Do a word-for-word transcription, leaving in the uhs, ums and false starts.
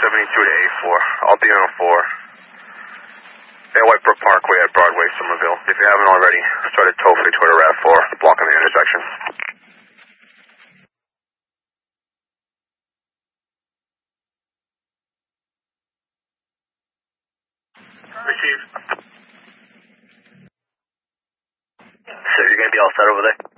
seventy-two to A four. I'll be on four. At White Brook Parkway at Broadway, Somerville. If you haven't already, start at tow free Twitter R A V four, blocking the intersection. Receive. So you're going to be all set over there?